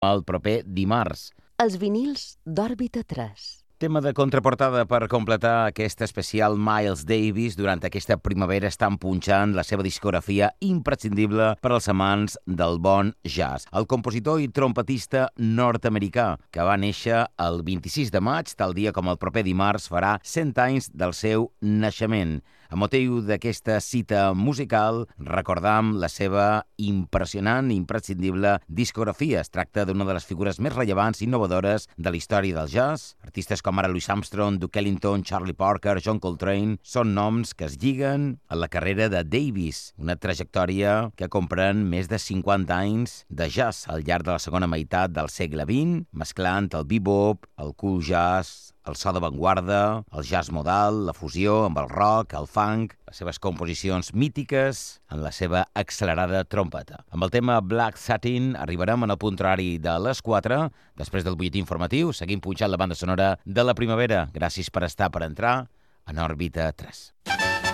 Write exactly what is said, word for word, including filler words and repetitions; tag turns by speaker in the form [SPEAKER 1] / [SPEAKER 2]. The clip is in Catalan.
[SPEAKER 1] el proper dimarts.
[SPEAKER 2] Els vinils d'Òrbita tres.
[SPEAKER 1] Tema de contraportada per completar aquest especial. Miles Davis durant aquesta primavera estan punxant la seva discografia imprescindible per als amants del bon jazz. El compositor i trompetista nord-americà, que va néixer el vint-i-sis de maig, tal dia com el proper dimarts farà cent anys del seu naixement. A motiu d'aquesta cita musical, recordam la seva impressionant i imprescindible discografia. Es tracta d'una de les figures més rellevants i innovadores de la història del jazz. Artistes com ara Louis Armstrong, Duke Ellington, Charlie Parker, John Coltrane són noms que es lliguen a la carrera de Davis, una trajectòria que comprèn més de cinquanta anys de jazz al llarg de la segona meitat del segle vint, mesclant el bebop, el cool jazz, el so d'avantguarda, el jazz modal, la fusió amb el rock, el funk, les seves composicions mítiques en la seva accelerada trompeta. Amb el tema Black Satin arribarem en el punt horari de les quatre. Després del butlletí informatiu seguim punxant la banda sonora de la primavera. Gràcies per estar, per entrar en Òrbita tres.